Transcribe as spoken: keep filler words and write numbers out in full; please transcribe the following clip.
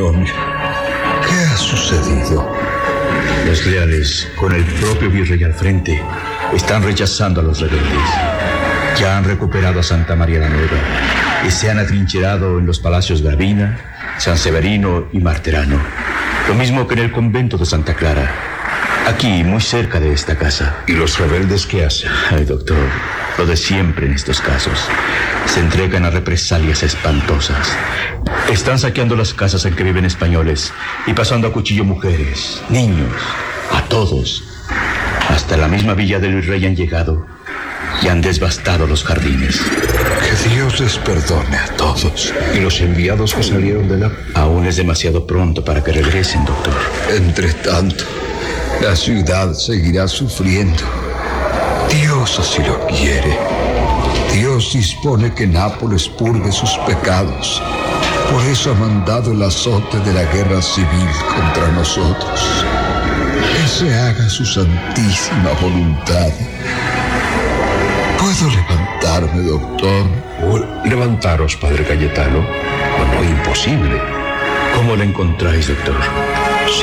Napoleón. ¿Qué ha sucedido? Los leales, con el propio virrey al frente, están rechazando a los rebeldes. Ya han recuperado a Santa María la Nueva y se han atrincherado en los palacios Gravina, San Severino y Marterano. Lo mismo que en el convento de Santa Clara, aquí, muy cerca de esta casa. ¿Y los rebeldes qué hacen? Ay, doctor, lo de siempre en estos casos. Se entregan a represalias espantosas. Están saqueando las casas en que viven españoles y pasando a cuchillo mujeres, niños, a todos. Hasta la misma villa del virrey han llegado y han devastado los jardines. Que Dios les perdone a todos. ¿Y los enviados que salieron de la...? Aún es demasiado pronto para que regresen, doctor. Entre tanto, la ciudad seguirá sufriendo. Dios así lo quiere. Dios dispone que Nápoles purgue sus pecados. Por eso ha mandado el azote de la guerra civil contra nosotros. Que se haga su santísima voluntad. ¿Puedo levantarme, doctor? Oh, levantaros, padre Cayetano. No, no, imposible. ¿Cómo la encontráis, doctor?